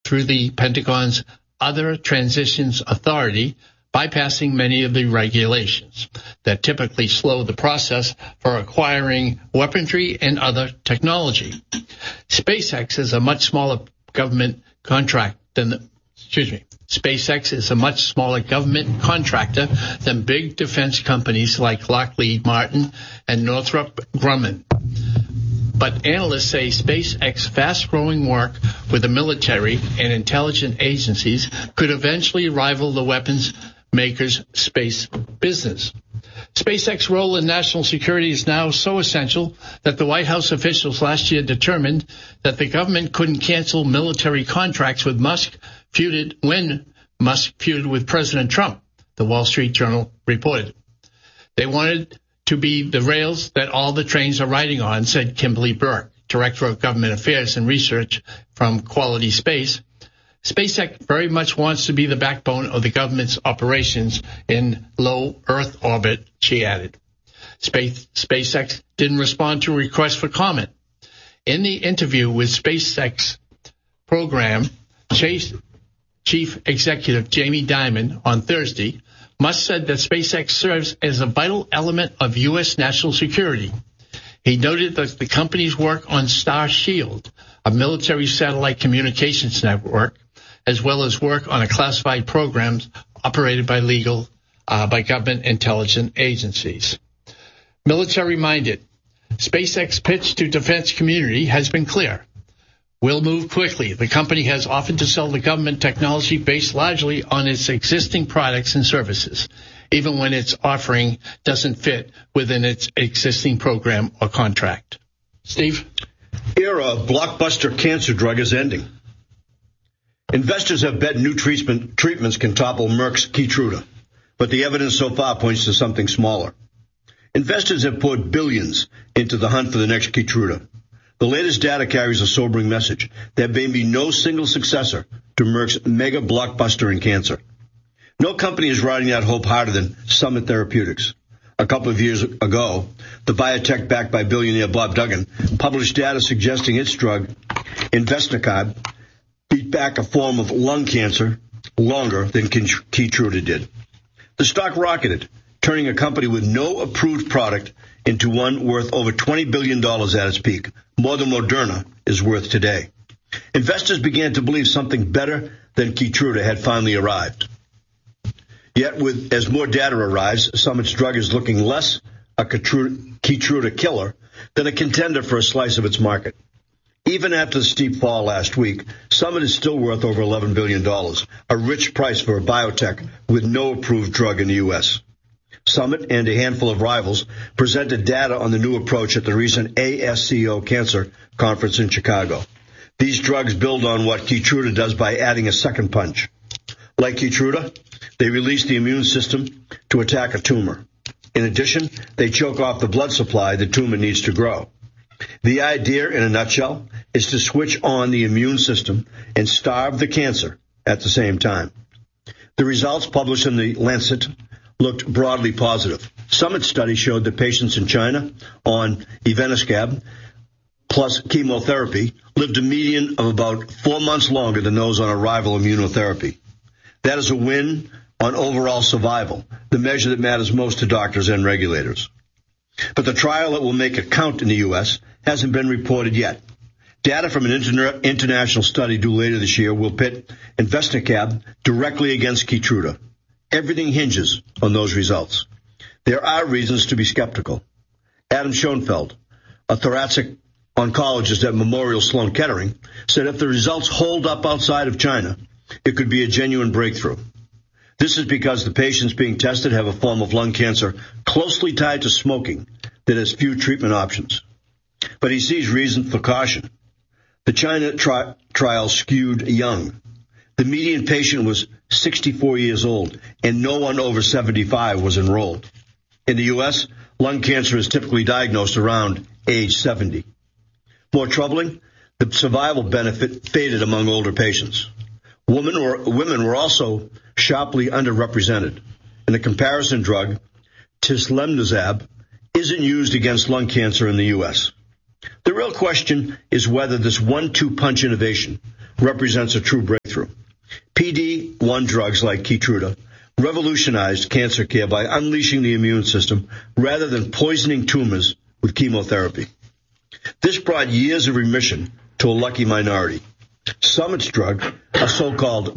through the Pentagon's Other Transitions Authority, bypassing many of the regulations that typically slow the process for acquiring weaponry and other technology. SpaceX is a much smaller government contractor than big defense companies like Lockheed Martin and Northrop Grumman. But analysts say SpaceX's fast-growing work with the military and intelligence agencies could eventually rival the weapons makers' space business. SpaceX's role in national security is now so essential that the White House officials last year determined that the government couldn't cancel military contracts with when Musk feuded with President Trump, the Wall Street Journal reported. They wanted to be the rails that all the trains are riding on, said Kimberly Burke, Director of Government Affairs and Research from Quality Space. SpaceX very much wants to be the backbone of the government's operations in low Earth orbit, she added. SpaceX didn't respond to a request for comment. In the interview with SpaceX program Chief Executive Jamie Dimon on Thursday, Musk said that SpaceX serves as a vital element of U.S. national security. He noted that the company's work on Starshield, a military satellite communications network, as well as work on a classified program operated by government intelligence agencies. Military-minded, SpaceX pitch to defense community has been clear. We'll move quickly. The company has offered to sell the government technology based largely on its existing products and services, even when its offering doesn't fit within its existing program or contract. Steve? Era of blockbuster cancer drug is ending. Investors have bet new treatments can topple Merck's Keytruda, but the evidence so far points to something smaller. Investors have poured billions into the hunt for the next Keytruda. The latest data carries a sobering message. There may be no single successor to Merck's mega blockbuster in cancer. No company is riding that hope harder than Summit Therapeutics. A couple of years ago, the biotech backed by billionaire Bob Duggan published data suggesting its drug, Investicab, beat back a form of lung cancer longer than Keytruda did. The stock rocketed, turning a company with no approved product into one worth over $20 billion at its peak, more than Moderna is worth today. Investors began to believe something better than Keytruda had finally arrived. Yet, as more data arrives, Summit's drug is looking less a Keytruda killer than a contender for a slice of its market. Even after the steep fall last week, Summit is still worth over $11 billion, a rich price for a biotech with no approved drug in the U.S. Summit and a handful of rivals presented data on the new approach at the recent ASCO Cancer Conference in Chicago. These drugs build on what Keytruda does by adding a second punch. Like Keytruda, they release the immune system to attack a tumor. In addition, they choke off the blood supply the tumor needs to grow. The idea, in a nutshell, is to switch on the immune system and starve the cancer at the same time. The results published in the Lancet looked broadly positive. Summit study showed that patients in China on Investicab plus chemotherapy lived a median of about 4 months longer than those on a rival immunotherapy. That is a win on overall survival, the measure that matters most to doctors and regulators. But the trial that will make it count in the U.S. hasn't been reported yet. Data from an international study due later this year will pit Investicab directly against Keytruda. Everything hinges on those results. There are reasons to be skeptical. Adam Schoenfeld, a thoracic oncologist at Memorial Sloan Kettering, said if the results hold up outside of China, it could be a genuine breakthrough. This is because the patients being tested have a form of lung cancer closely tied to smoking that has few treatment options. But he sees reason for caution. The China trial skewed young. The median patient was 64 years old, and no one over 75 was enrolled. In the U.S., lung cancer is typically diagnosed around age 70. More troubling, the survival benefit faded among older patients. Women were also sharply underrepresented. And the comparison drug, tislemnuzab, isn't used against lung cancer in the U.S. The real question is whether this 1-2 punch innovation represents a true breakthrough. breakthrough. PD-1 drugs like Keytruda revolutionized cancer care by unleashing the immune system rather than poisoning tumors with chemotherapy. This brought years of remission to a lucky minority. Summit's drug, a so-called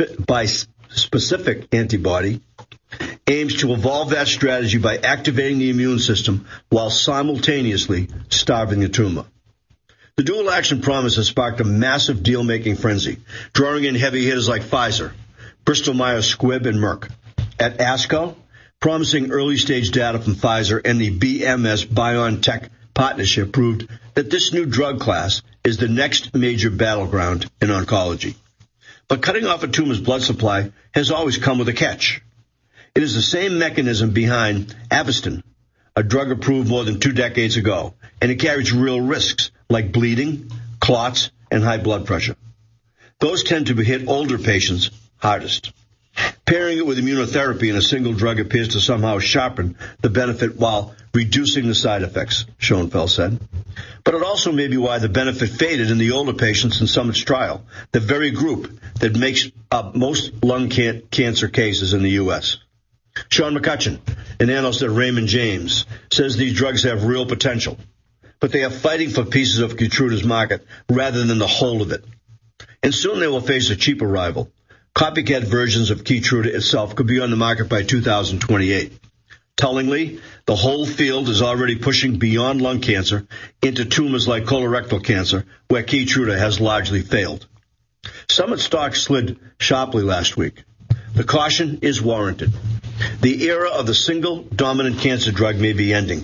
bispecific antibody, aims to evolve that strategy by activating the immune system while simultaneously starving the tumor. The dual-action promise has sparked a massive deal-making frenzy, drawing in heavy hitters like Pfizer, Bristol-Myers Squibb, and Merck. At ASCO, promising early-stage data from Pfizer and the BMS-BioNTech partnership proved that this new drug class is the next major battleground in oncology. But cutting off a tumor's blood supply has always come with a catch. It is the same mechanism behind Avastin, a drug approved more than 2 decades ago, and it carries real risks like bleeding, clots, and high blood pressure. Those tend to hit older patients hardest. Pairing it with immunotherapy in a single drug appears to somehow sharpen the benefit while reducing the side effects, Schoenfeld said. But it also may be why the benefit faded in the older patients in Summit's trial, the very group that makes up most lung cancer cases in the U.S. Sean McCutcheon, an analyst at Raymond James, says these drugs have real potential, but they are fighting for pieces of Keytruda's market rather than the whole of it. And soon they will face a cheaper rival. Copycat versions of Keytruda itself could be on the market by 2028. Tellingly, the whole field is already pushing beyond lung cancer into tumors like colorectal cancer, where Keytruda has largely failed. Summit stock slid sharply last week. The caution is warranted. The era of the single dominant cancer drug may be ending.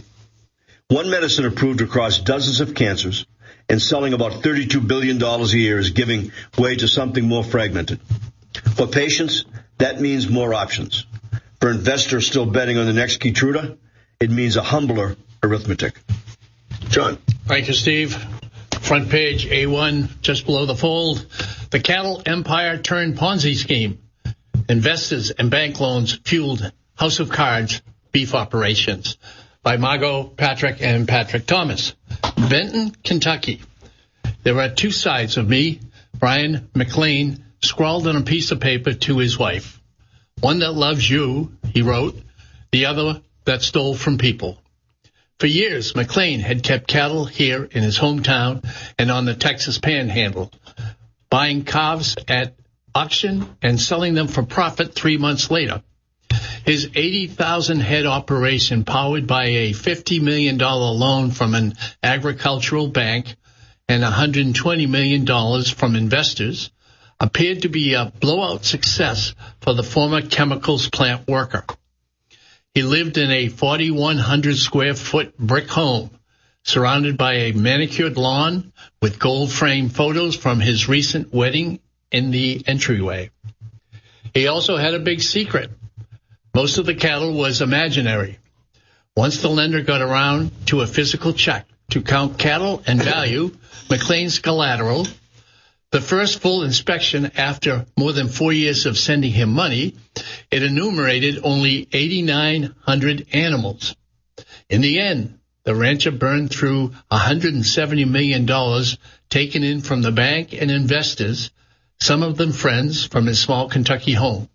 One medicine approved across dozens of cancers and selling about $32 billion a year is giving way to something more fragmented. For patients, that means more options. For investors still betting on the next Keytruda, it means a humbler arithmetic. John. Thank you, Steve. Front page, A1, just below the fold. The cattle empire turned Ponzi scheme. Investors and bank loans fueled House of Cards beef operations. By Margot Patrick and Patrick Thomas. Benton, Kentucky. There are two sides of me. Brian McLean scrawled on a piece of paper to his wife. One that loves you, he wrote, the other that stole from people. For years, McLean had kept cattle here in his hometown and on the Texas Panhandle, buying calves at auction and selling them for profit 3 months later. His 80,000 head operation, powered by a $50 million loan from an agricultural bank and $120 million from investors, appeared to be a blowout success for the former chemicals plant worker. He lived in a 4,100 square foot brick home, surrounded by a manicured lawn with gold frame photos from his recent wedding in the entryway. He also had a big secret. Most of the cattle was imaginary. Once the lender got around to a physical check to count cattle and value McLean's collateral, the first full inspection after more than 4 years of sending him money, it enumerated only 8,900 animals. In the end, the rancher burned through $170 million taken in from the bank and investors, some of them friends from his small Kentucky home.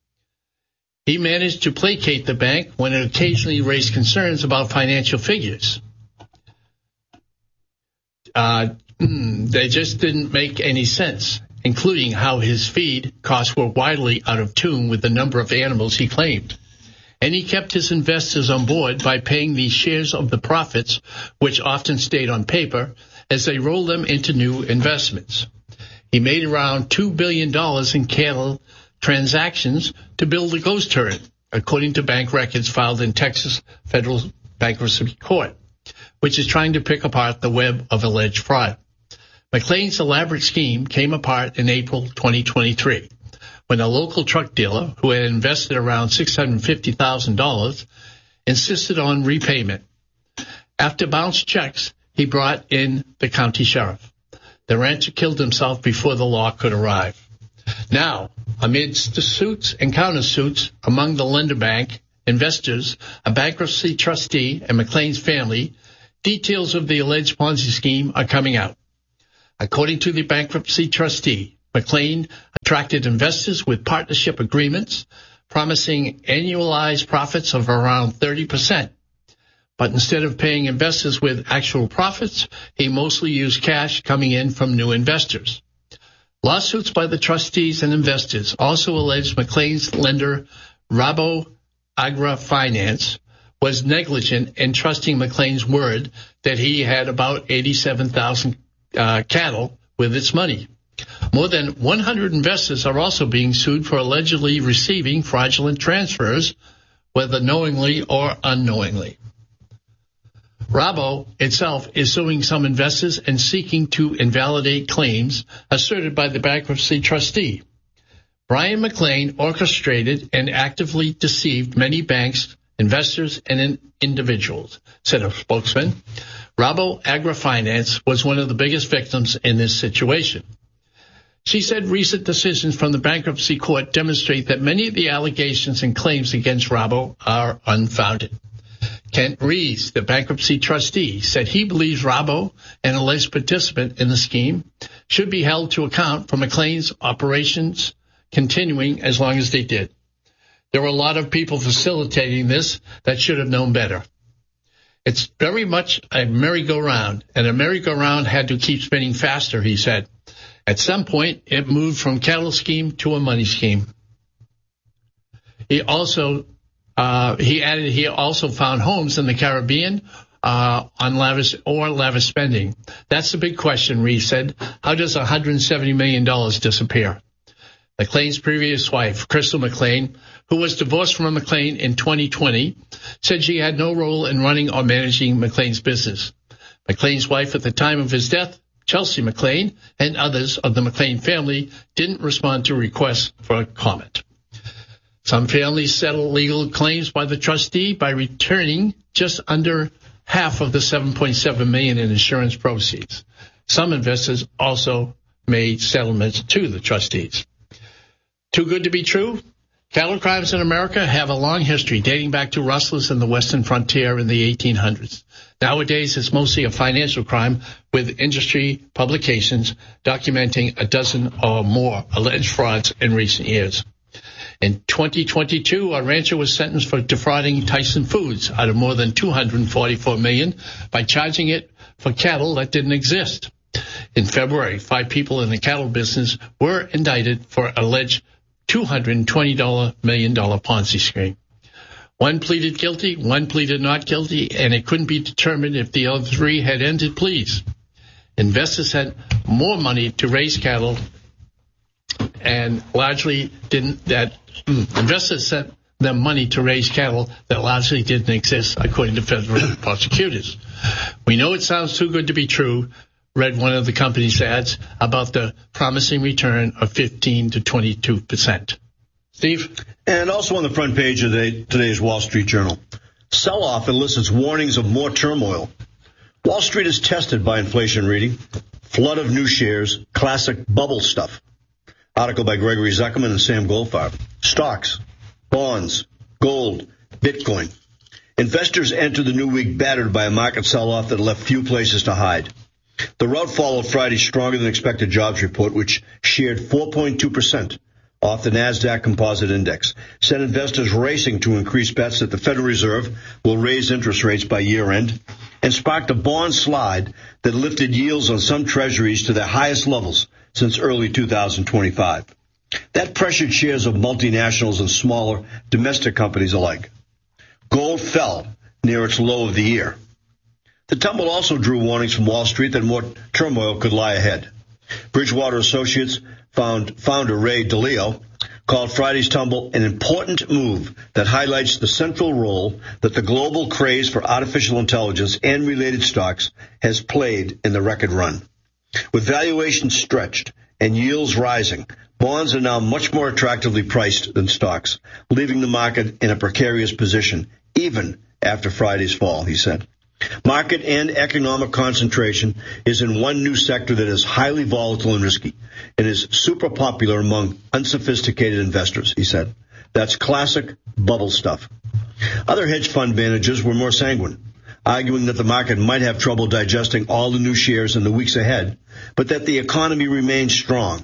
He managed to placate the bank when it occasionally raised concerns about financial figures. They just didn't make any sense, including how his feed costs were widely out of tune with the number of animals he claimed. And he kept his investors on board by paying the shares of the profits, which often stayed on paper, as they rolled them into new investments. He made around $2 billion in cattle transactions to build a ghost herd, according to bank records filed in Texas Federal Bankruptcy Court, which is trying to pick apart the web of alleged fraud. McLean's elaborate scheme came apart in April 2023, when a local truck dealer who had invested around $650,000 insisted on repayment. After bounced checks, he brought in the county sheriff. The rancher killed himself before the law could arrive. Now, amidst the suits and countersuits among the lender bank, investors, a bankruptcy trustee, and McLean's family, details of the alleged Ponzi scheme are coming out. According to the bankruptcy trustee, McLean attracted investors with partnership agreements, promising annualized profits of around 30%. But instead of paying investors with actual profits, he mostly used cash coming in from new investors. Lawsuits by the trustees and investors also alleged McLean's lender, Rabo Agri-Finance, was negligent in trusting McLean's word that he had about 87,000 cattle with its money. More than 100 investors are also being sued for allegedly receiving fraudulent transfers, whether knowingly or unknowingly. Rabo itself is suing some investors and seeking to invalidate claims asserted by the bankruptcy trustee. Brian McLean orchestrated and actively deceived many banks, investors, and individuals, said a spokesman. Rabo Agri-Finance was one of the biggest victims in this situation. She said recent decisions from the bankruptcy court demonstrate that many of the allegations and claims against Rabo are unfounded. Kent Rees, the bankruptcy trustee, said he believes Rabo, an alleged participant in the scheme, should be held to account for McLean's operations continuing as long as they did. There were a lot of people facilitating this that should have known better. It's very much a merry-go-round, and a merry-go-round had to keep spinning faster, he said. At some point, it moved from cattle scheme to a money scheme. He added he also found homes in the Caribbean on lavish spending. That's the big question, Reed said. How does $170 million disappear? McLean's previous wife, Crystal McLean, who was divorced from McLean in 2020, said she had no role in running or managing McLean's business. McLean's wife at the time of his death, Chelsea McLean, and others of the McLean family didn't respond to requests for comment. Some families settled legal claims by the trustee by returning just under half of the $7.7 million in insurance proceeds. Some investors also made settlements to the trustees. Too good to be true? Cattle crimes in America have a long history dating back to rustlers in the western frontier in the 1800s. Nowadays, it's mostly a financial crime, with industry publications documenting a dozen or more alleged frauds in recent years. In 2022, a rancher was sentenced for defrauding Tyson Foods out of more than $244 million by charging it for cattle that didn't exist. In February, 5 people in the cattle business were indicted for alleged $220 million Ponzi scheme. One pleaded guilty, one pleaded not guilty, and it couldn't be determined if the other 3 had entered pleas. Investors had more money to raise cattle and largely investors sent them money to raise cattle that largely didn't exist, according to federal prosecutors. We know it sounds too good to be true, read one of the company's ads about the promising return of 15 to 22%. Steve? And also on the front page of today's Wall Street Journal, sell-off elicits warnings of more turmoil. Wall Street is tested by inflation reading, flood of new shares, classic bubble stuff. Article by Gregory Zuckerman and Sam Goldfarb. Stocks, bonds, gold, Bitcoin. Investors enter the new week battered by a market sell-off that left few places to hide. The rout followed Friday's stronger than expected jobs report, which sheared 4.2% off the NASDAQ Composite Index, sent investors racing to increase bets that the Federal Reserve will raise interest rates by year-end, and sparked a bond slide that lifted yields on some treasuries to their highest levels since early 2025. That pressured shares of multinationals and smaller domestic companies alike. Gold fell near its low of the year. The tumble also drew warnings from Wall Street that more turmoil could lie ahead. Bridgewater Associates founder Ray Dalio called Friday's tumble an important move that highlights the central role that the global craze for artificial intelligence and related stocks has played in the record run. With valuations stretched and yields rising, bonds are now much more attractively priced than stocks, leaving the market in a precarious position, even after Friday's fall, he said. Market and economic concentration is in one new sector that is highly volatile and risky and is super popular among unsophisticated investors, he said. That's classic bubble stuff. Other hedge fund managers were more sanguine, arguing that the market might have trouble digesting all the new shares in the weeks ahead, but that the economy remains strong,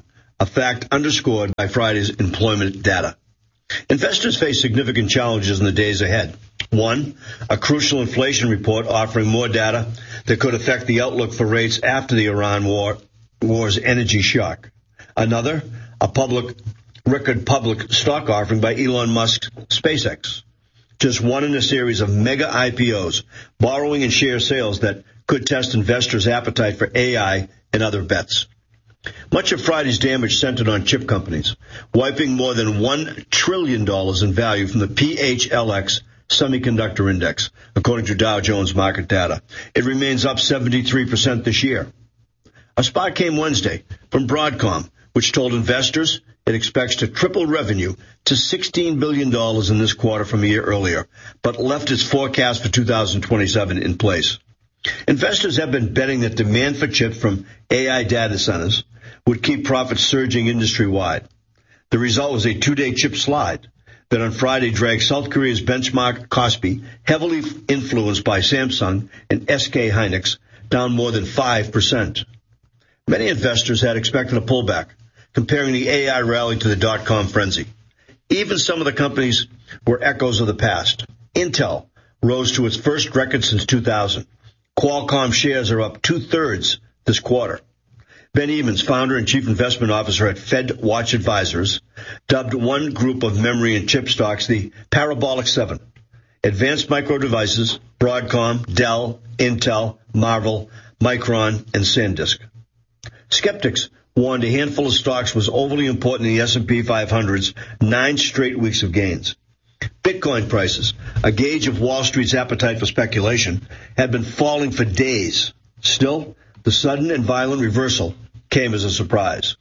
a fact underscored by Friday's employment data. Investors face significant challenges in the days ahead. One, a crucial inflation report offering more data that could affect the outlook for rates after the Iran war's energy shock. Another, a record public stock offering by Elon Musk's SpaceX. Just one in a series of mega IPOs, borrowing and share sales that could test investors' appetite for AI and other bets. Much of Friday's damage centered on chip companies, wiping more than $1 trillion in value from the PHLX Semiconductor Index, according to Dow Jones market data. It remains up 73% this year. A spot came Wednesday from Broadcom, which told investors it expects to triple revenue to $16 billion in this quarter from a year earlier, but left its forecast for 2027 in place. Investors have been betting that demand for chips from AI data centers would keep profits surging industry-wide. The result was a two-day chip slide that on Friday dragged South Korea's benchmark Kospi, heavily influenced by Samsung and SK Hynix, down more than 5%. Many investors had expected a pullback, comparing the AI rally to the dot-com frenzy. Even some of the companies were echoes of the past. Intel rose to its first record since 2000. Qualcomm shares are up 2/3 this quarter. Ben Evans, founder and chief investment officer at FedWatch Advisors, dubbed one group of memory and chip stocks the Parabolic Seven: Advanced Micro Devices, Broadcom, Dell, Intel, Marvell, Micron, and SanDisk. Skeptics warned a handful of stocks was overly important in the S&P 500's 9 straight weeks of gains. Bitcoin prices, a gauge of Wall Street's appetite for speculation, had been falling for days. Still, the sudden and violent reversal came as a surprise.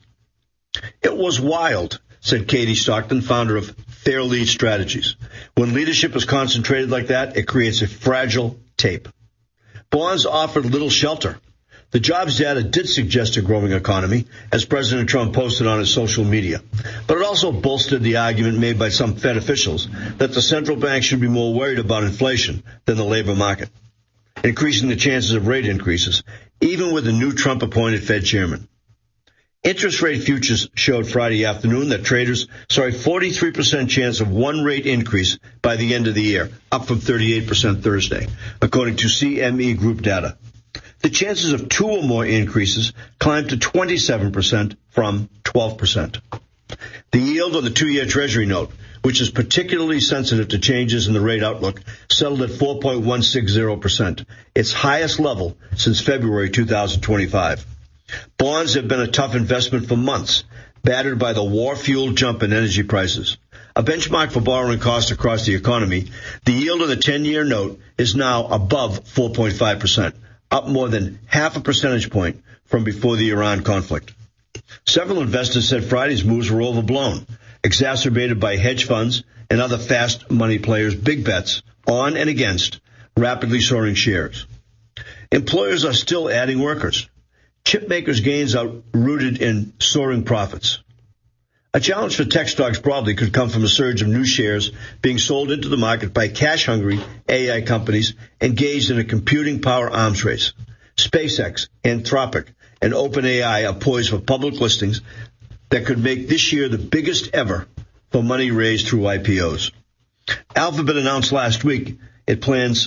It was wild, said Katie Stockton, founder of Fairlead Strategies. When leadership is concentrated like that, it creates a fragile tape. Bonds offered little shelter. The jobs data did suggest a growing economy, as President Trump posted on his social media. But it also bolstered the argument made by some Fed officials that the central bank should be more worried about inflation than the labor market, increasing the chances of rate increases, even with the new Trump-appointed Fed chairman. Interest rate futures showed Friday afternoon that traders saw a 43% chance of one rate increase by the end of the year, up from 38% Thursday, according to CME Group data. The chances of 2 or more increases climbed to 27% from 12%. The yield on the 2-year Treasury note, which is particularly sensitive to changes in the rate outlook, settled at 4.160%, its highest level since February 2025. Bonds have been a tough investment for months, battered by the war-fueled jump in energy prices. A benchmark for borrowing costs across the economy, the yield on the 10-year note is now above 4.5%. Up more than half a percentage point from before the Iran conflict. Several investors said Friday's moves were overblown, exacerbated by hedge funds and other fast money players' big bets on and against rapidly soaring shares. Employers are still adding workers. Chip makers' gains are rooted in soaring profits. A challenge for tech stocks broadly could come from a surge of new shares being sold into the market by cash-hungry AI companies engaged in a computing power arms race. SpaceX, Anthropic, and OpenAI are poised for public listings that could make this year the biggest ever for money raised through IPOs. Alphabet announced last week it plans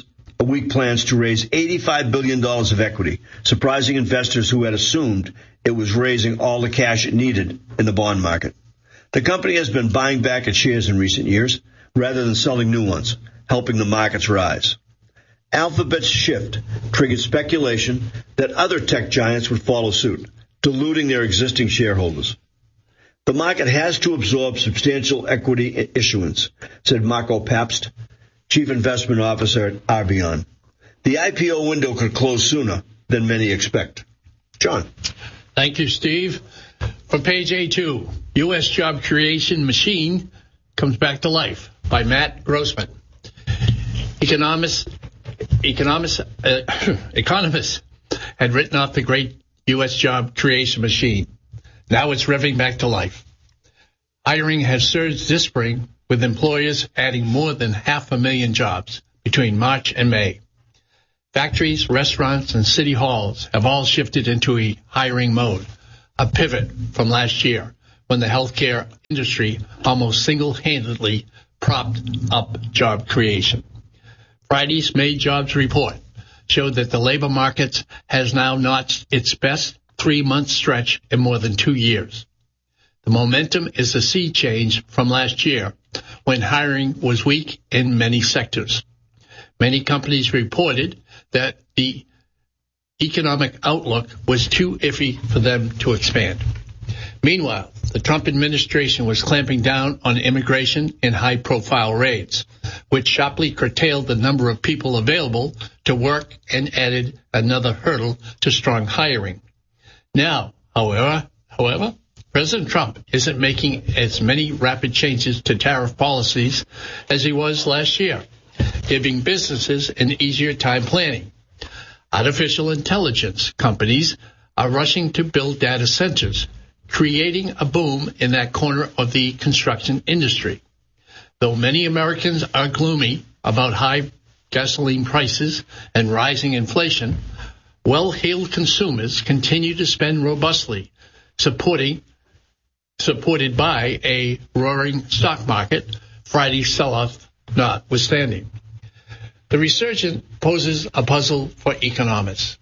to raise $85 billion of equity, surprising investors who had assumed it was raising all the cash it needed in the bond market. The company has been buying back its shares in recent years rather than selling new ones, helping the markets rise. Alphabet's shift triggered speculation that other tech giants would follow suit, diluting their existing shareholders. The market has to absorb substantial equity issuance, said Marco Pabst, chief investment officer at Arbion. The IPO window could close sooner than many expect. John. Thank you, Steve. From page A2, U.S. job creation machine comes back to life by Matt Grossman. Economists had written off the great U.S. job creation machine. Now it's revving back to life. Hiring has surged this spring, with employers adding more than 500,000 jobs between March and May. Factories, restaurants, and city halls have all shifted into a hiring mode, a pivot from last year, when the healthcare industry almost single-handedly propped up job creation. Friday's May jobs report showed that the labor market has now notched its best 3-month stretch in more than 2 years. The momentum is a sea change from last year, when hiring was weak in many sectors. Many companies reported that the economic outlook was too iffy for them to expand. Meanwhile, the Trump administration was clamping down on immigration in high-profile raids, which sharply curtailed the number of people available to work and added another hurdle to strong hiring. Now, however, President Trump isn't making as many rapid changes to tariff policies as he was last year, giving businesses an easier time planning. Artificial intelligence companies are rushing to build data centers, creating a boom in that corner of the construction industry. Though many Americans are gloomy about high gasoline prices and rising inflation, well-heeled consumers continue to spend robustly, supported by a roaring stock market, Friday's sell-off notwithstanding. The resurgence poses a puzzle for economists.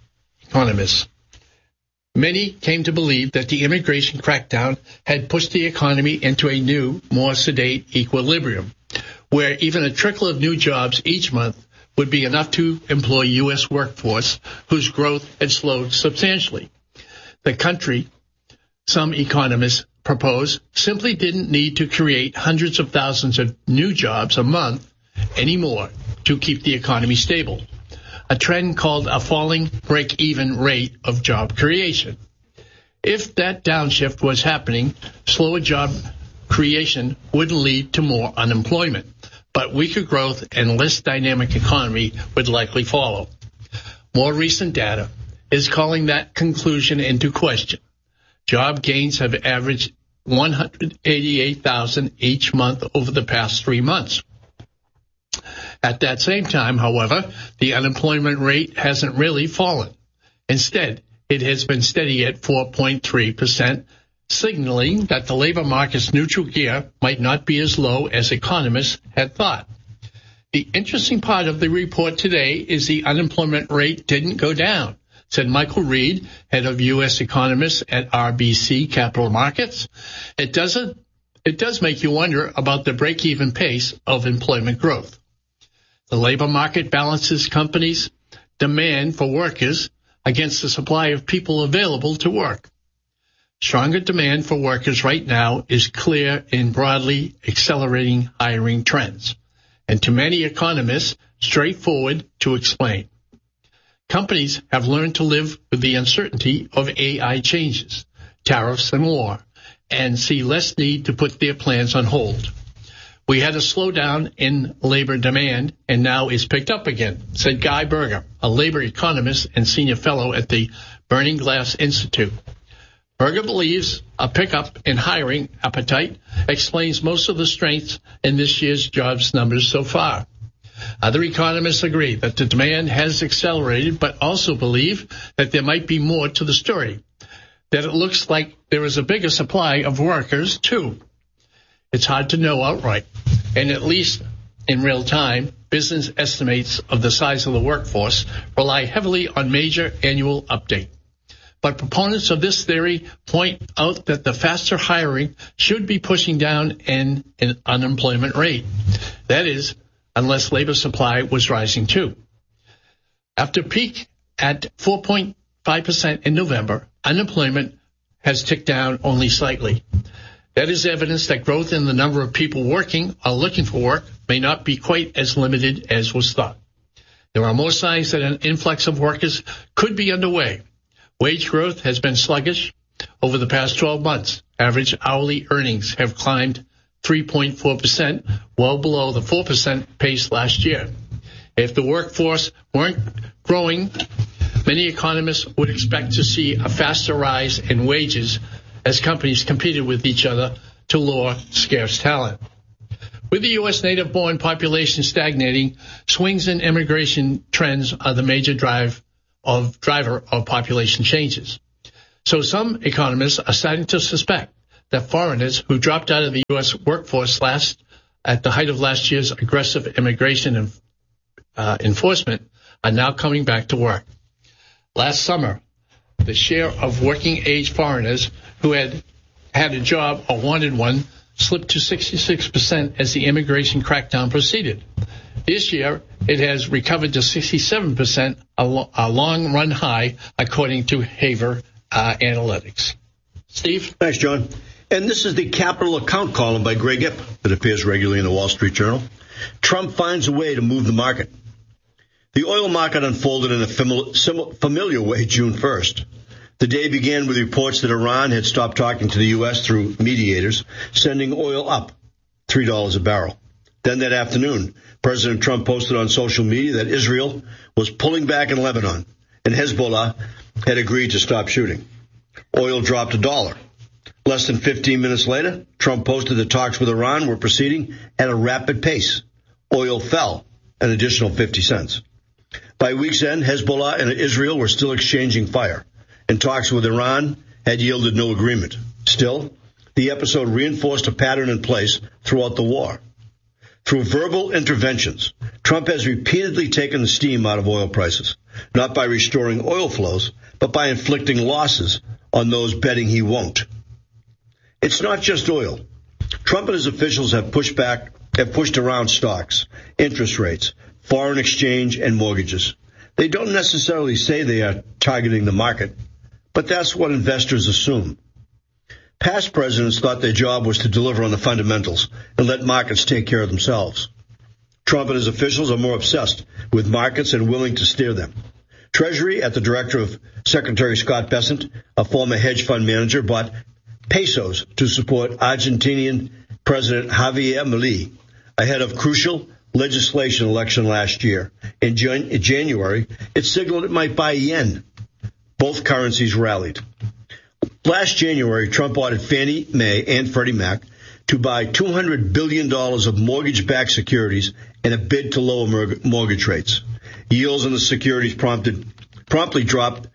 Many came to believe that the immigration crackdown had pushed the economy into a new, more sedate equilibrium, where even a trickle of new jobs each month would be enough to employ U.S. workforce whose growth had slowed substantially. The country, some economists propose, simply didn't need to create hundreds of thousands of new jobs a month anymore to keep the economy stable, a trend called a falling break-even rate of job creation. If that downshift was happening, slower job creation wouldn't lead to more unemployment, but weaker growth and less dynamic economy would likely follow. More recent data is calling that conclusion into question. Job gains have averaged 188,000 each month over the past 3 months. At that same time, however, the unemployment rate hasn't really fallen. Instead, it has been steady at 4.3%, signaling that the labor market's neutral gear might not be as low as economists had thought. The interesting part of the report today is the unemployment rate didn't go down, said Michael Reed, head of U.S. economists at RBC Capital Markets. It does make you wonder about the break-even pace of employment growth. The labor market balances companies' demand for workers against the supply of people available to work. Stronger demand for workers right now is clear in broadly accelerating hiring trends, and to many economists, straightforward to explain. Companies have learned to live with the uncertainty of AI changes, tariffs, and war, and see less need to put their plans on hold. We had a slowdown in labor demand, and now it's picked up again, said Guy Berger, a labor economist and senior fellow at the Burning Glass Institute. Berger believes a pickup in hiring appetite explains most of the strength in this year's jobs numbers so far. Other economists agree that the demand has accelerated, but also believe that there might be more to the story, that it looks like there is a bigger supply of workers, too. It's hard to know outright, and at least in real time, business estimates of the size of the workforce rely heavily on major annual update. But proponents of this theory point out that the faster hiring should be pushing down an unemployment rate. That is, unless labor supply was rising too. After peak at 4.5% in November, unemployment has ticked down only slightly. That is evidence that growth in the number of people working or looking for work may not be quite as limited as was thought. There are more signs that an influx of workers could be underway. Wage growth has been sluggish over the past 12 months. Average hourly earnings have climbed 3.4%, well below the 4% pace last year. If the workforce weren't growing, many economists would expect to see a faster rise in wages as companies competed with each other to lure scarce talent. With the U.S. native-born population stagnating, swings in immigration trends are the major driver of population changes. So some economists are starting to suspect that foreigners who dropped out of the U.S. workforce at the height of last year's aggressive immigration enforcement are now coming back to work. Last summer, the share of working-age foreigners who had a job or wanted one slipped to 66% as the immigration crackdown proceeded. This year, it has recovered to 67%, a long-run high, according to Haver Analytics. Steve? Thanks, John. And this is the Capital Account column by Greg Ip that appears regularly in the Wall Street Journal. Trump finds a way to move the market. The oil market unfolded in a familiar way June 1st. The day began with reports that Iran had stopped talking to the U.S. through mediators, sending oil up $3 a barrel. Then that afternoon, President Trump posted on social media that Israel was pulling back in Lebanon, and Hezbollah had agreed to stop shooting. Oil dropped $1. Less than 15 minutes later, Trump posted that talks with Iran were proceeding at a rapid pace. Oil fell an additional 50 cents. By week's end, Hezbollah and Israel were still exchanging fire, and talks with Iran had yielded no agreement. Still, the episode reinforced a pattern in place throughout the war. Through verbal interventions, Trump has repeatedly taken the steam out of oil prices, not by restoring oil flows, but by inflicting losses on those betting he won't. It's not just oil. Trump and his officials have pushed around stocks, interest rates, foreign exchange, and mortgages. They don't necessarily say they are targeting the market, but that's what investors assume. Past presidents thought their job was to deliver on the fundamentals and let markets take care of themselves. Trump and his officials are more obsessed with markets and willing to steer them. Treasury, at the director of Secretary Scott Bessent, a former hedge fund manager, bought pesos to support Argentinian President Javier Milei ahead of crucial legislation election last year. In January, it signaled it might buy yen. Both currencies rallied. Last January, Trump ordered Fannie Mae and Freddie Mac to buy $200 billion of mortgage-backed securities in a bid to lower mortgage rates. Yields on the securities promptly dropped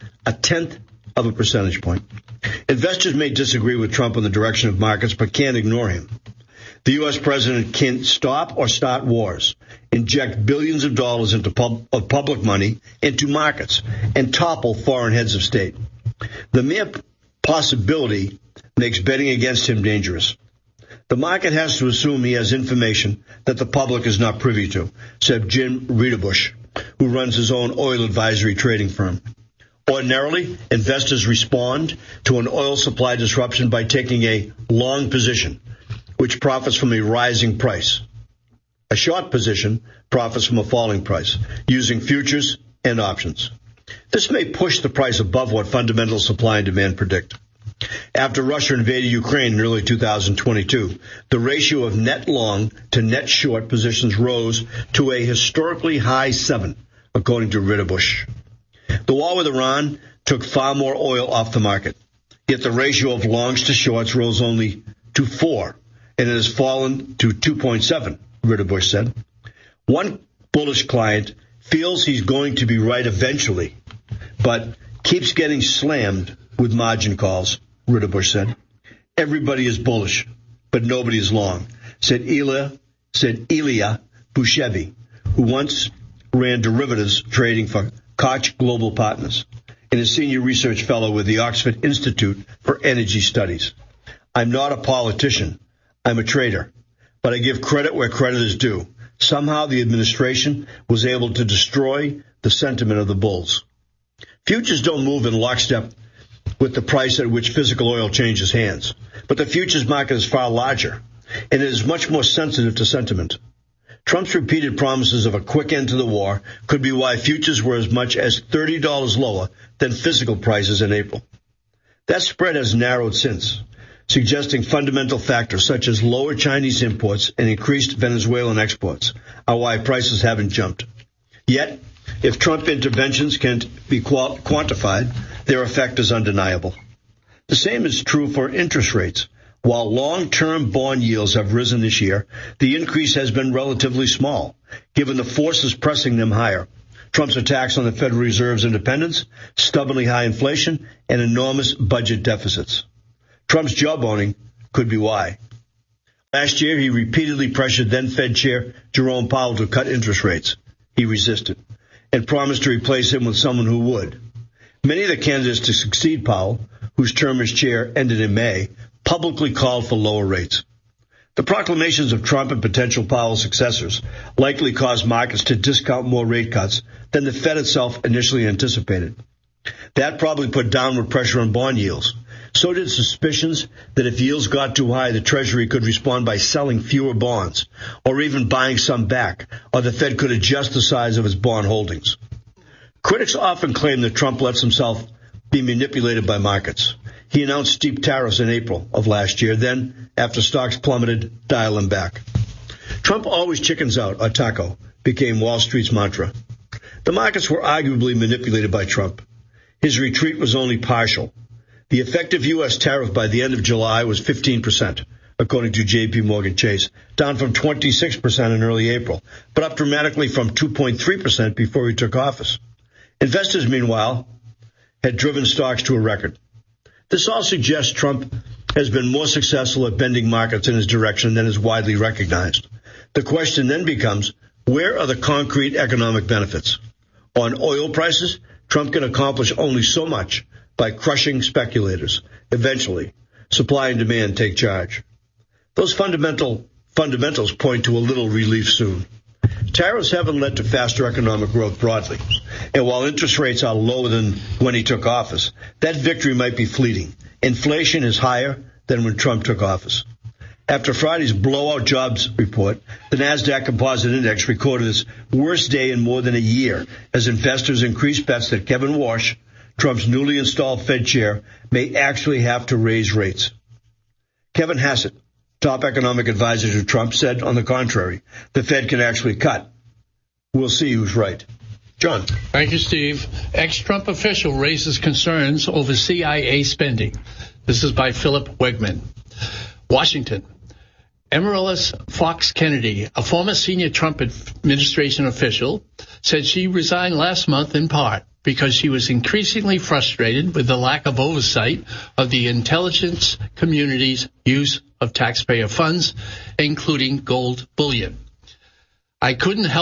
0.1 percentage point. Investors may disagree with Trump on the direction of markets, but can't ignore him. The U.S. president can't stop or start wars, inject billions of dollars into public money into markets, and topple foreign heads of state. The mere possibility makes betting against him dangerous. The market has to assume he has information that the public is not privy to, said Jim Ritterbusch, who runs his own oil advisory trading firm. Ordinarily, investors respond to an oil supply disruption by taking a long position, which profits from a rising price. A short position profits from a falling price, using futures and options. This may push the price above what fundamental supply and demand predict. After Russia invaded Ukraine in early 2022, the ratio of net long to net short positions rose to a historically high 7, according to Ritterbusch. The war with Iran took far more oil off the market, yet the ratio of longs to shorts rose only to 4, and it has fallen to 2.7, Ritterbusch said. One bullish client feels he's going to be right eventually, but keeps getting slammed with margin calls, Ritterbusch said. Everybody is bullish, but nobody is long, said Ilya Bushevi, who once ran derivatives trading for Koch Global Partners and a senior research fellow with the Oxford Institute for Energy Studies. I'm not a politician. I'm a trader, but I give credit where credit is due. Somehow the administration was able to destroy the sentiment of the bulls. Futures don't move in lockstep with the price at which physical oil changes hands, but the futures market is far larger, and it is much more sensitive to sentiment. Trump's repeated promises of a quick end to the war could be why futures were as much as $30 lower than physical prices in April. That spread has narrowed since, suggesting fundamental factors such as lower Chinese imports and increased Venezuelan exports are why prices haven't jumped. Yet, if Trump interventions can't be quantified, their effect is undeniable. The same is true for interest rates. While long-term bond yields have risen this year, the increase has been relatively small, given the forces pressing them higher. Trump's attacks on the Federal Reserve's independence, stubbornly high inflation, and enormous budget deficits. Trump's jawboning could be why. Last year, he repeatedly pressured then-Fed Chair Jerome Powell to cut interest rates. He resisted and promised to replace him with someone who would. Many of the candidates to succeed Powell, whose term as chair ended in May, publicly called for lower rates. The proclamations of Trump and potential Powell successors likely caused markets to discount more rate cuts than the Fed itself initially anticipated. That probably put downward pressure on bond yields. So did suspicions that if yields got too high, the Treasury could respond by selling fewer bonds, or even buying some back, or the Fed could adjust the size of its bond holdings. Critics often claim that Trump lets himself be manipulated by markets. He announced steep tariffs in April of last year, then, after stocks plummeted, dial them back. Trump always chickens out, or taco, became Wall Street's mantra. The markets were arguably manipulated by Trump. His retreat was only partial. The effective U.S. tariff by the end of July was 15%, according to J.P. Morgan Chase, down from 26% in early April, but up dramatically from 2.3% before he took office. Investors, meanwhile, had driven stocks to a record. This all suggests Trump has been more successful at bending markets in his direction than is widely recognized. The question then becomes, where are the concrete economic benefits? On oil prices, Trump can accomplish only so much by crushing speculators. Eventually, supply and demand take charge. Those fundamentals point to a little relief soon. Tariffs haven't led to faster economic growth broadly. And while interest rates are lower than when he took office, that victory might be fleeting. Inflation is higher than when Trump took office. After Friday's blowout jobs report, the NASDAQ Composite Index recorded its worst day in more than a year as investors increased bets that Kevin Warsh, Trump's newly installed Fed chair, may actually have to raise rates. Kevin Hassett, top economic advisor to Trump, said, on the contrary, the Fed can actually cut. We'll see who's right. John. Thank you, Steve. Ex-Trump official raises concerns over CIA spending. This is by Philip Wegman. Washington. Amaryllis Fox Kennedy, a former senior Trump administration official, said she resigned last month in part because she was increasingly frustrated with the lack of oversight of the intelligence community's use of taxpayer funds, including gold bullion. I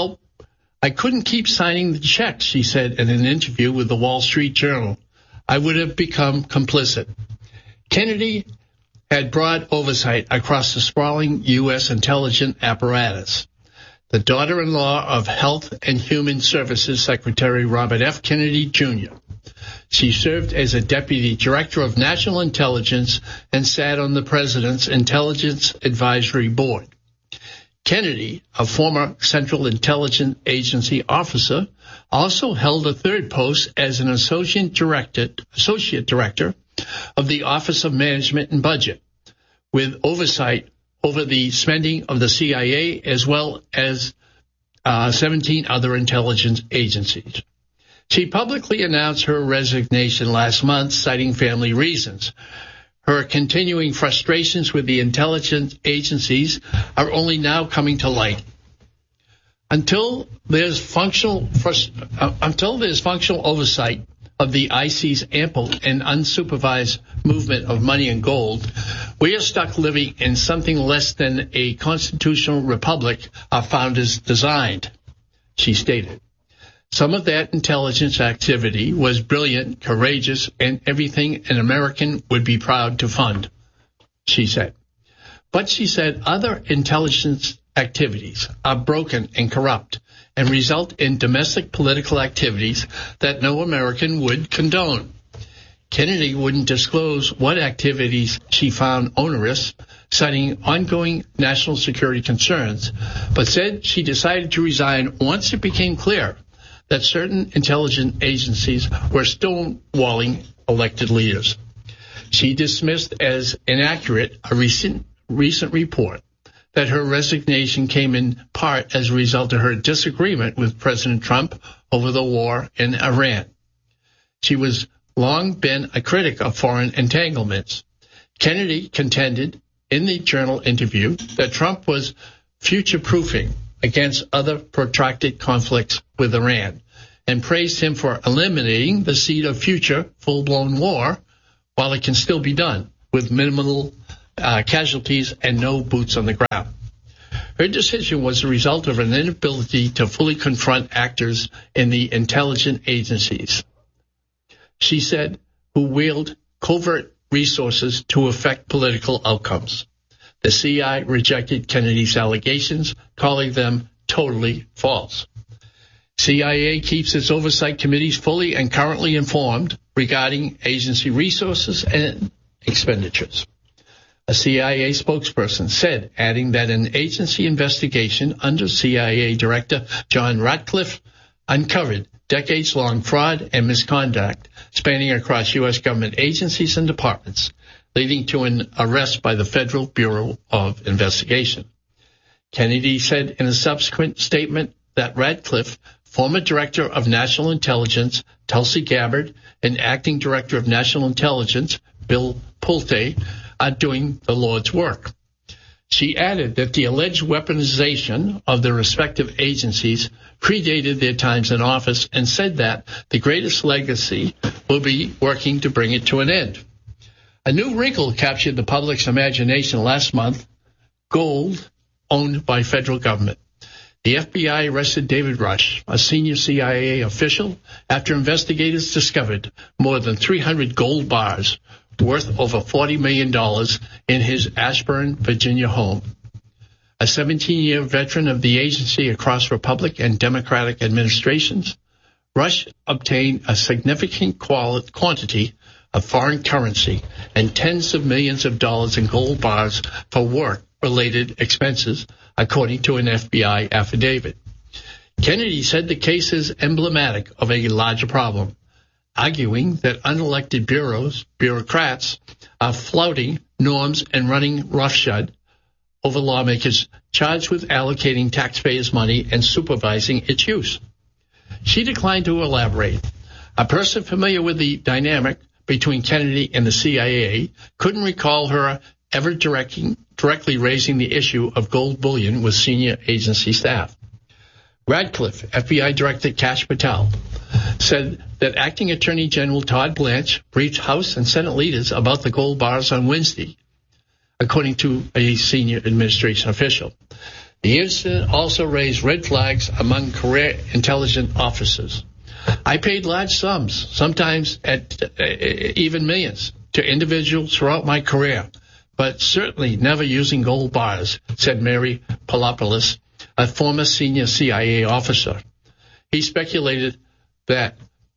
couldn't keep signing the checks, she said in an interview with the Wall Street Journal. I would have become complicit. Kennedy had broad oversight across the sprawling U.S. intelligence apparatus. The daughter-in-law of Health and Human Services Secretary Robert F. Kennedy, Jr. She served as a deputy director of national intelligence and sat on the president's Intelligence Advisory Board. Kennedy, a former Central Intelligence Agency officer, also held a third post as an associate director of the Office of Management and Budget, with oversight over the spending of the CIA as well as 17 other intelligence agencies. She publicly announced her resignation last month, citing family reasons. Her continuing frustrations with the intelligence agencies are only now coming to light. Until there's functional oversight of the IC's ample and unsupervised movement of money and gold, we are stuck living in something less than a constitutional republic our founders designed, she stated. Some of that intelligence activity was brilliant, courageous, and everything an American would be proud to fund, she said. But she said other intelligence activities are broken and corrupt and result in domestic political activities that no American would condone. Kennedy wouldn't disclose what activities she found onerous, citing ongoing national security concerns, but said she decided to resign once it became clear that certain intelligence agencies were stonewalling elected leaders. She dismissed as inaccurate a recent report that her resignation came in part as a result of her disagreement with President Trump over the war in Iran. She was long been a critic of foreign entanglements. Kennedy contended in the Journal interview that Trump was future-proofing against other protracted conflicts with Iran and praised him for eliminating the seed of future full-blown war while it can still be done with minimal casualties and no boots on the ground. Her decision was the result of an inability to fully confront actors in the intelligence agencies, she said, who wield covert resources to affect political outcomes. The CI rejected Kennedy's allegations, calling them totally false. CIA keeps its oversight committees fully and currently informed regarding agency resources and expenditures. A CIA spokesperson said, adding that an agency investigation under CIA Director John Ratcliffe uncovered decades-long fraud and misconduct spanning across U.S. government agencies and departments, leading to an arrest by the Federal Bureau of Investigation. Kennedy said in a subsequent statement that Ratcliffe, former Director of National Intelligence Tulsi Gabbard, and Acting Director of National Intelligence Bill Pulte, are doing the Lord's work. She added that the alleged weaponization of the respective agencies predated their times in office and said that the greatest legacy will be working to bring it to an end. A new wrinkle captured the public's imagination last month: gold owned by federal government. The FBI arrested David Rush, a senior CIA official, after investigators discovered more than 300 gold bars worth over $40 million in his Ashburn, Virginia home. A 17-year veteran of the agency across Republican and Democratic administrations, Rush obtained a significant quantity of foreign currency and tens of millions of dollars in gold bars for work-related expenses, according to an FBI affidavit. Kennedy said the case is emblematic of a larger problem, arguing that unelected bureaucrats are flouting norms and running roughshod over lawmakers charged with allocating taxpayers' money and supervising its use. She declined to elaborate. A person familiar with the dynamic between Kennedy and the CIA couldn't recall her ever directly raising the issue of gold bullion with senior agency staff. Radcliffe, FBI Director Kash Patel, said that Acting Attorney General Todd Blanche briefed House and Senate leaders about the gold bars on Wednesday, according to a senior administration official. The incident also raised red flags among career intelligence officers. I paid large sums, sometimes at even millions, to individuals throughout my career, but certainly never using gold bars, said Mary Palopoulos, a former senior CIA officer. He speculated that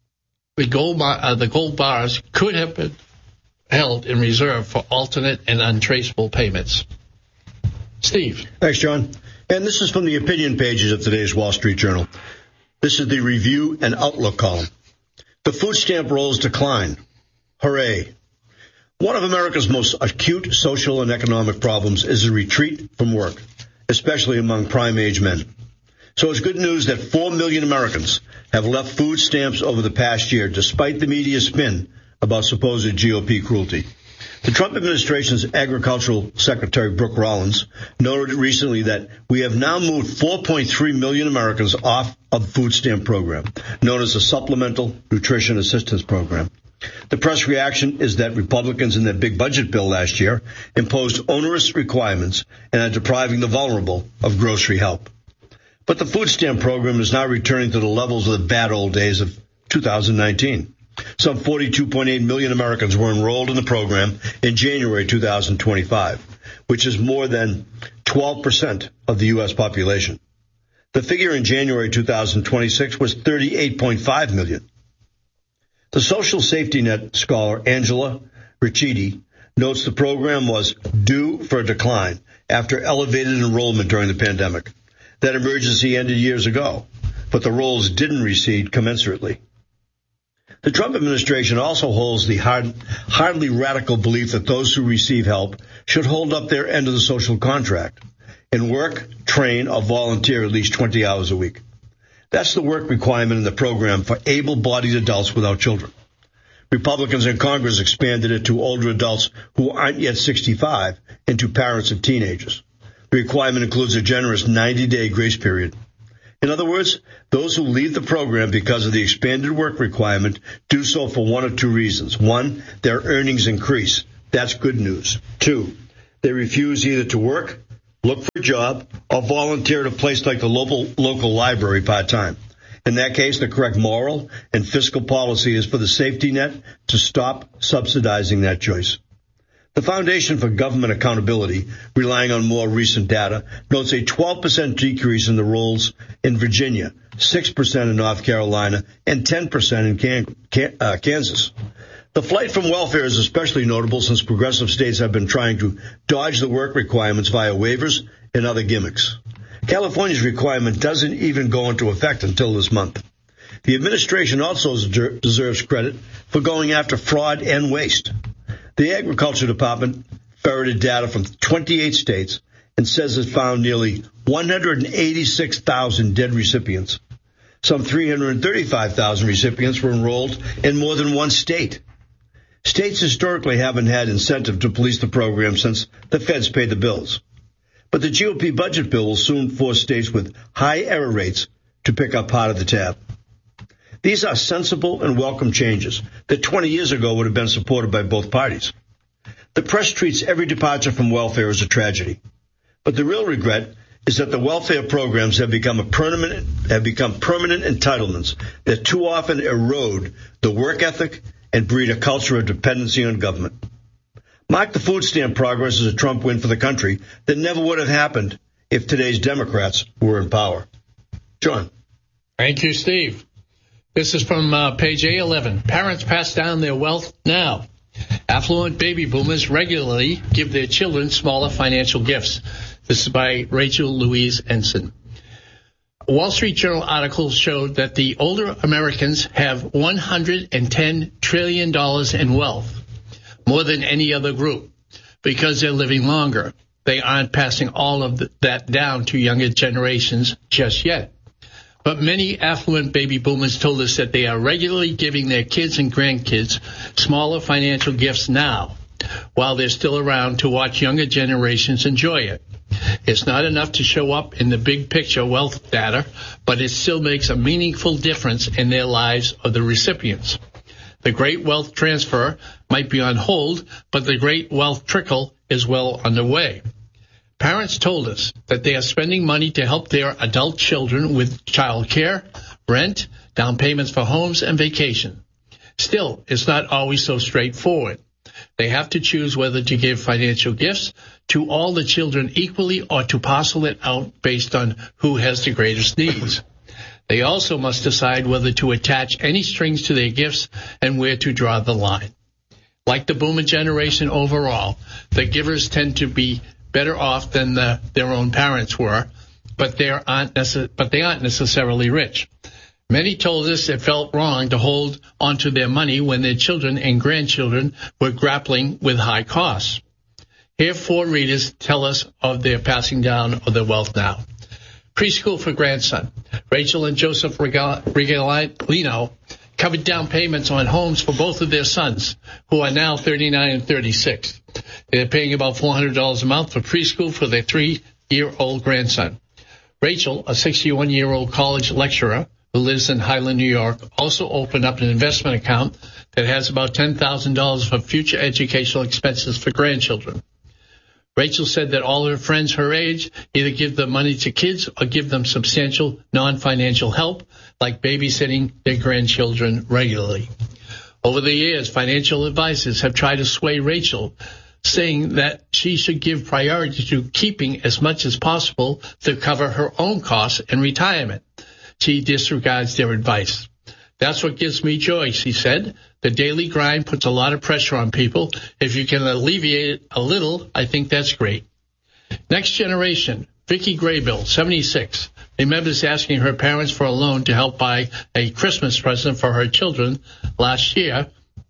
the gold bars could have been held in reserve for alternate and untraceable payments. Steve. Thanks, John. And this is from the opinion pages of today's Wall Street Journal. This is the review and outlook column. The food stamp rolls decline. Hooray. One of America's most acute social and economic problems is a retreat from work, especially among prime-age men. So it's good news that 4 million Americans have left food stamps over the past year, despite the media spin about supposed GOP cruelty. The Trump administration's Agricultural Secretary Brooke Rollins noted recently that we have now moved 4.3 million Americans off of the food stamp program, known as the Supplemental Nutrition Assistance Program. The press reaction is that Republicans in their big budget bill last year imposed onerous requirements and are depriving the vulnerable of grocery help. But the food stamp program is now returning to the levels of the bad old days of 2019. Some 42.8 million Americans were enrolled in the program in January 2025, which is more than 12% of the U.S. population. The figure in January 2026 was 38.5 million. The social safety net scholar Angela Ricciuti notes the program was due for a decline after elevated enrollment during the pandemic. That emergency ended years ago, but the rolls didn't recede commensurately. The Trump administration also holds the hardly radical belief that those who receive help should hold up their end of the social contract and work, train, or volunteer at least 20 hours a week. That's the work requirement in the program for able-bodied adults without children. Republicans in Congress expanded it to older adults who aren't yet 65 and to parents of teenagers. The requirement includes a generous 90-day grace period. In other words, those who leave the program because of the expanded work requirement do so for one of two reasons. One, their earnings increase. That's good news. Two, They refuse either to work, look for a job, or volunteer at a place like the local library part-time. In that case, the correct moral and fiscal policy is for the safety net to stop subsidizing that choice. The Foundation for Government Accountability, relying on more recent data, notes a 12% decrease in the rolls in Virginia, 6% in North Carolina, and 10% in Kansas. The flight from welfare is especially notable since progressive states have been trying to dodge the work requirements via waivers and other gimmicks. California's requirement doesn't even go into effect until this month. The administration also deserves credit for going after fraud and waste. The Agriculture Department ferreted data from 28 states and says it found nearly 186,000 dead recipients. Some 335,000 recipients were enrolled in more than one state. States historically haven't had incentive to police the program since the feds pay the bills. But the GOP budget bill will soon force states with high error rates to pick up part of the tab. These are sensible and welcome changes that 20 years ago would have been supported by both parties. The press treats every departure from welfare as a tragedy. But the real regret is that the welfare programs have become permanent entitlements that too often erode the work ethic and breed a culture of dependency on government. Mark the food stamp progress as a Trump win for the country that never would have happened if today's Democrats were in power. John. Thank you, Steve. This is from page A11. Parents pass down their wealth now. Affluent baby boomers regularly give their children smaller financial gifts. This is by Rachel Louise Ensign. A Wall Street Journal article showed that the older Americans have $110 trillion in wealth, more than any other group, because they're living longer. They aren't passing all of that down to younger generations just yet. But many affluent baby boomers told us that they are regularly giving their kids and grandkids smaller financial gifts now, while they're still around to watch younger generations enjoy it. It's not enough to show up in the big picture wealth data, but it still makes a meaningful difference in their lives of the recipients. The great wealth transfer might be on hold, but the great wealth trickle is well underway. Parents told us that they are spending money to help their adult children with child care, rent, down payments for homes, and vacation. Still, it's not always so straightforward. They have to choose whether to give financial gifts to all the children equally or to parcel it out based on who has the greatest needs. They also must decide whether to attach any strings to their gifts and where to draw the line. Like the boomer generation overall, the givers tend to be better off than their own parents were, but they aren't necessarily rich. Many told us it felt wrong to hold onto their money when their children and grandchildren were grappling with high costs. Here, 4 readers tell us of their passing down of their wealth now. Preschool for grandson. Rachel and Joseph Regalino covered down payments on homes for both of their sons, who are now 39 and 36. They're paying about $400 a month for preschool for their 3-year-old grandson. Rachel, a 61-year-old college lecturer who lives in Highland, New York, also opened up an investment account that has about $10,000 for future educational expenses for grandchildren. Rachel said that all her friends her age either give the money to kids or give them substantial non-financial help, like babysitting their grandchildren regularly. Over the years, financial advisors have tried to sway Rachel, saying that she should give priority to keeping as much as possible to cover her own costs in retirement. She disregards their advice. That's what gives me joy, she said. The daily grind puts a lot of pressure on people. If you can alleviate it a little, I think that's great. Next generation, Vicki Graybill, 76, remembers asking her parents for a loan to help buy a Christmas present for her children last year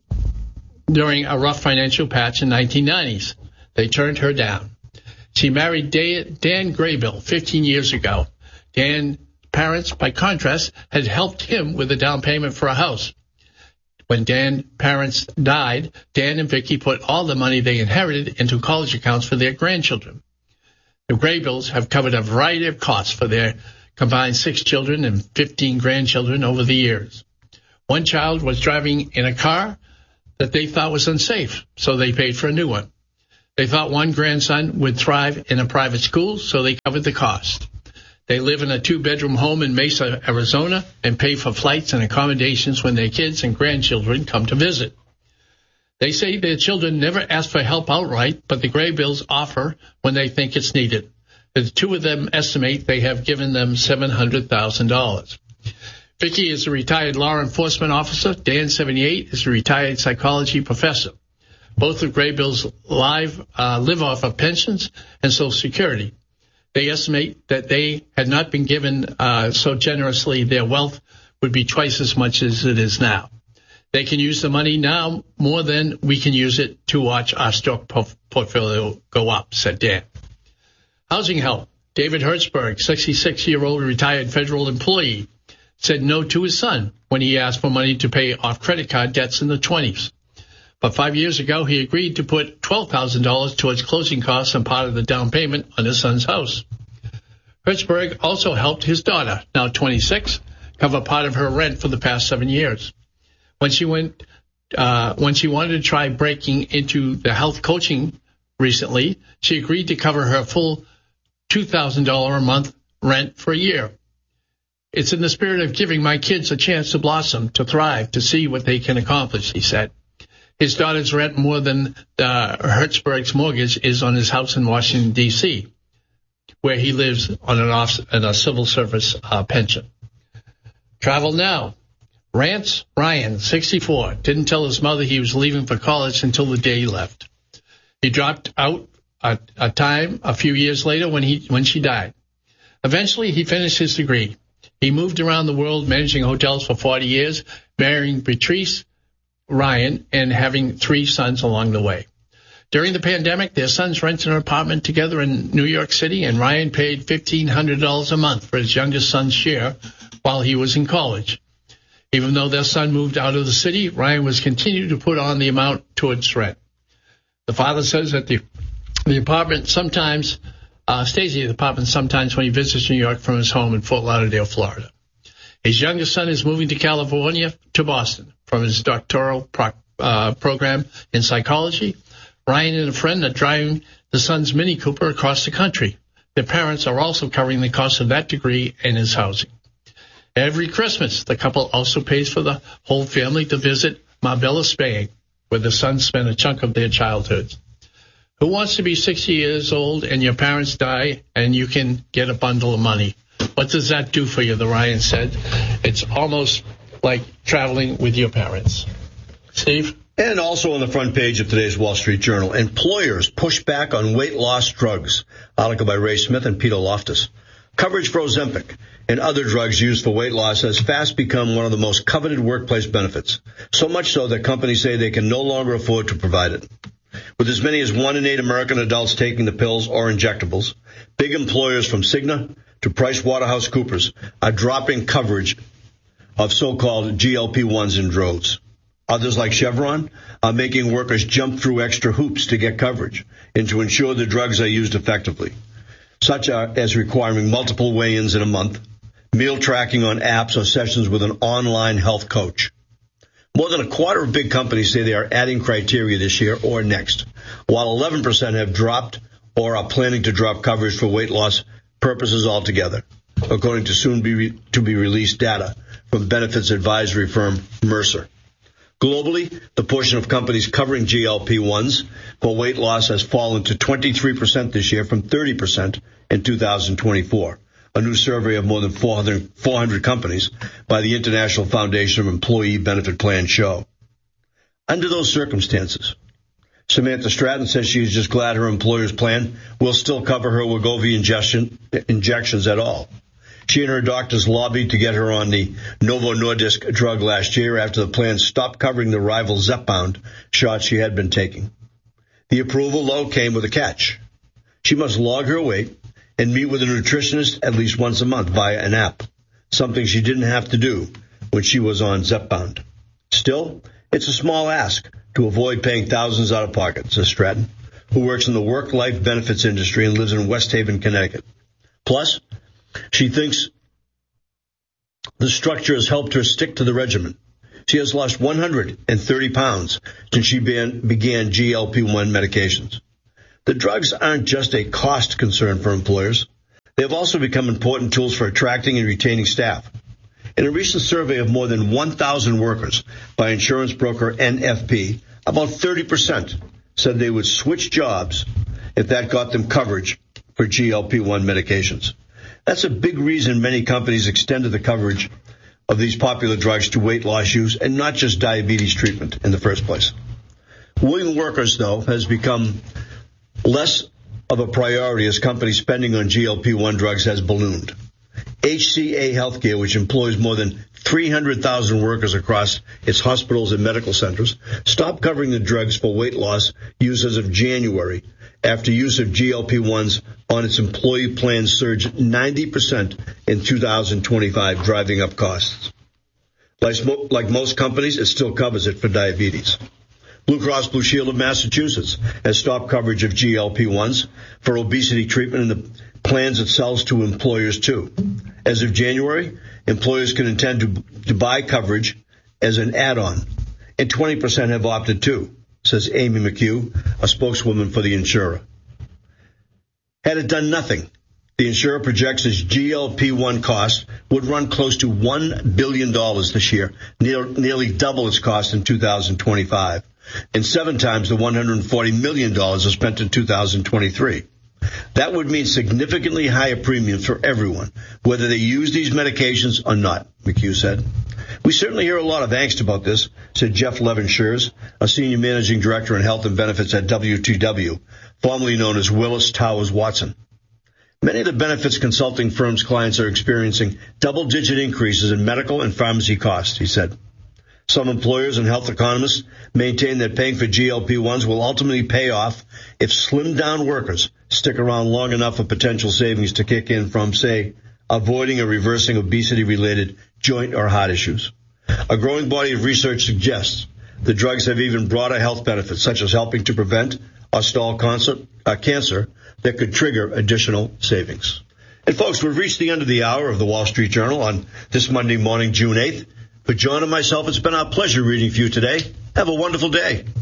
during a rough financial patch in the 1990s. They turned her down. She married Dan Graybill 15 years ago. Dan's parents, by contrast, had helped him with a down payment for a house. When Dan's parents died, Dan and Vicki put all the money they inherited into college accounts for their grandchildren. The Graybills have covered a variety of costs for their combined 6 children and 15 grandchildren over the years. One child was driving in a car that they thought was unsafe, so they paid for a new one. They thought one grandson would thrive in a private school, so they covered the cost. They live in a 2-bedroom home in Mesa, Arizona, and pay for flights and accommodations when their kids and grandchildren come to visit. They say their children never ask for help outright, but the Graybills offer when they think it's needed. The two of them estimate they have given them $700,000. Vicky is a retired law enforcement officer. Dan, 78, is a retired psychology professor. Both of Graybills live off of pensions and Social Security. They estimate that they had not been given so generously, their wealth would be twice as much as it is now. They can use the money now more than we can use it to watch our stock portfolio go up, said Dan. Housing help. David Hertzberg, 66-year-old retired federal employee, said no to his son when he asked for money to pay off credit card debts in the 20s. But 5 years ago, he agreed to put $12,000 towards closing costs and part of the down payment on his son's house. Hertzberg also helped his daughter, now 26, cover part of her rent for the past 7 years. When she wanted to try breaking into the health coaching recently, she agreed to cover her full $2,000 a month rent for a year. It's in the spirit of giving my kids a chance to blossom, to thrive, to see what they can accomplish, he said. His daughter's rent more than Hertzberg's mortgage is on his house in Washington, D.C., where he lives on a civil service pension. Travel now. Rance Ryan, 64, didn't tell his mother he was leaving for college until the day he left. He dropped out a few years later when she died. Eventually, he finished his degree. He moved around the world managing hotels for 40 years, marrying Patrice Ryan and having 3 sons along the way. During the pandemic, their sons rented an apartment together in New York City, and Ryan paid $1,500 a month for his youngest son's share while he was in college. Even though their son moved out of the city, Ryan was continuing to put on the amount towards rent. The father says that the apartment sometimes stays at the apartment sometimes when he visits New York from his home in Fort Lauderdale, Florida. His youngest son is moving to California, to Boston, from his doctoral program in psychology. Ryan and a friend are driving the son's Mini Cooper across the country. Their parents are also covering the cost of that degree and his housing. Every Christmas, the couple also pays for the whole family to visit Marbella, Spain, where the sons spent a chunk of their childhoods. Who wants to be 60 years old and your parents die and you can get a bundle of money? What does that do for you, the Ryan said. It's almost like traveling with your parents. Steve? And also on the front page of today's Wall Street Journal, employers push back on weight loss drugs. Article by Ray Smith and Peter Loftus. Coverage for Ozempic and other drugs used for weight loss has fast become one of the most coveted workplace benefits, so much so that companies say they can no longer afford to provide it. With as many as 1 in 8 American adults taking the pills or injectables, big employers from Cigna to PricewaterhouseCoopers are dropping coverage of so-called GLP-1s in droves. Others, like Chevron, are making workers jump through extra hoops to get coverage and to ensure the drugs are used effectively, such as requiring multiple weigh-ins in a month, meal tracking on apps or sessions with an online health coach. More than a quarter of big companies say they are adding criteria this year or next, while 11% have dropped or are planning to drop coverage for weight loss purposes altogether, according to soon-to-be-released data from benefits advisory firm Mercer. Globally, the portion of companies covering GLP-1s for weight loss has fallen to 23% this year from 30% in 2024. A new survey of more than 400 companies by the International Foundation of Employee Benefit Plans show. Under those circumstances, Samantha Stratton says she is just glad her employer's plan will still cover her Wegovy injections at all. She and her doctors lobbied to get her on the Novo Nordisk drug last year after the plan stopped covering the rival Zepbound shots she had been taking. The approval, though, came with a catch. She must log her weight and meet with a nutritionist at least once a month via an app, something she didn't have to do when she was on Zepbound. Still, it's a small ask to avoid paying thousands out of pocket, says Stratton, who works in the work-life benefits industry and lives in West Haven, Connecticut. Plus, she thinks the structure has helped her stick to the regimen. She has lost 130 pounds since she began GLP-1 medications. The drugs aren't just a cost concern for employers. They have also become important tools for attracting and retaining staff. In a recent survey of more than 1,000 workers by insurance broker NFP, about 30% said they would switch jobs if that got them coverage for GLP-1 medications. That's a big reason many companies extended the coverage of these popular drugs to weight loss use and not just diabetes treatment in the first place. Willing workers, though, has become less of a priority as company spending on GLP-1 drugs has ballooned. HCA Healthcare, which employs more than 300,000 workers across its hospitals and medical centers, stopped covering the drugs for weight loss use as of January after use of GLP-1s on its employee plans surged 90% in 2025, driving up costs. Like most companies, it still covers it for diabetes. Blue Cross Blue Shield of Massachusetts has stopped coverage of GLP-1s for obesity treatment in the plans it sells to employers too. As of January, employers can intend to buy coverage as an add-on, and 20% have opted to, says Amy McHugh, a spokeswoman for the insurer. Had it done nothing, the insurer projects its GLP-1 cost would run close to $1 billion this year, nearly double its cost in 2025, and 7 times the $140 million spent in 2023. That would mean significantly higher premiums for everyone, whether they use these medications or not, McHugh said. We certainly hear a lot of angst about this, said Jeff Levin-Shears, a senior managing director in health and benefits at WTW, formerly known as Willis Towers Watson. Many of the benefits consulting firms' clients are experiencing double-digit increases in medical and pharmacy costs, he said. Some employers and health economists maintain that paying for GLP-1s will ultimately pay off if slimmed-down workers stick around long enough for potential savings to kick in from, say, avoiding or reversing obesity-related joint or heart issues. A growing body of research suggests the drugs have even broader health benefits, such as helping to prevent or stall cancer that could trigger additional savings. And folks, we've reached the end of the hour of the Wall Street Journal on this Monday morning, June 8th. For John and myself, it's been our pleasure reading for you today. Have a wonderful day.